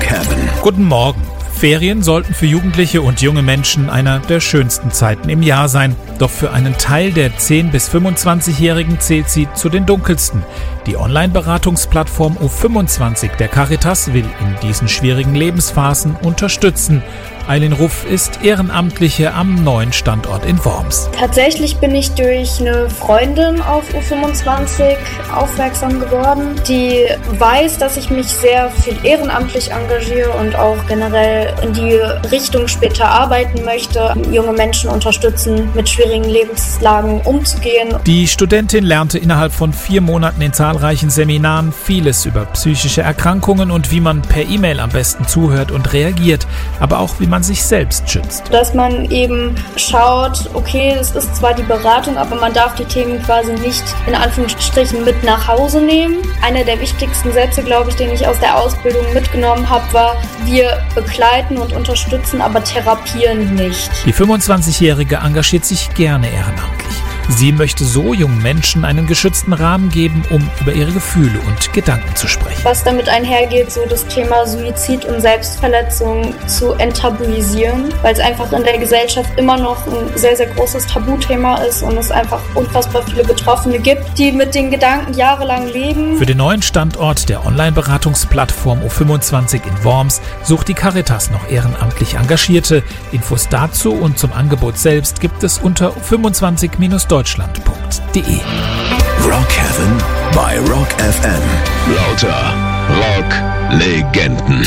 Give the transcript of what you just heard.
Rockhaven. Guten Morgen. Ferien sollten für Jugendliche und junge Menschen einer der schönsten Zeiten im Jahr sein. Doch für einen Teil der 10- bis 25-Jährigen zählt sie zu den dunkelsten. Die Online-Beratungsplattform U25 der Caritas will in diesen schwierigen Lebensphasen unterstützen. Aylin Ruff ist Ehrenamtliche am neuen Standort in Worms. Tatsächlich bin ich durch eine Freundin auf U25 aufmerksam geworden, die weiß, dass ich mich sehr viel ehrenamtlich engagiere und auch generell in die Richtung später arbeiten möchte, junge Menschen unterstützen, mit schwierigen Lebenslagen umzugehen. Die Studentin lernte innerhalb von 4 Monaten in zahlreichen Seminaren vieles über psychische Erkrankungen und wie man per E-Mail am besten zuhört und reagiert, aber auch wie man sich selbst schützt. Dass man eben schaut, okay, es ist zwar die Beratung, aber man darf die Themen quasi nicht in Anführungsstrichen mit nach Hause nehmen. Einer der wichtigsten Sätze, glaube ich, den ich aus der Ausbildung mitgenommen habe, war: Wir begleiten und unterstützen, aber therapieren nicht. Die 25-Jährige engagiert sich gerne ehrenamtlich. Sie möchte so jungen Menschen einen geschützten Rahmen geben, um über ihre Gefühle und Gedanken zu sprechen. Was damit einhergeht, so das Thema Suizid und Selbstverletzung zu enttabuisieren, weil es einfach in der Gesellschaft immer noch ein sehr, sehr großes Tabuthema ist und es einfach unfassbar viele Betroffene gibt, die mit den Gedanken jahrelang leben. Für den neuen Standort der Online-Beratungsplattform U25 in Worms sucht die Caritas noch ehrenamtlich Engagierte. Infos dazu und zum Angebot selbst gibt es unter u25-deutschland.de. Rockhaven bei Rock FM. Lauter Rock-Legenden.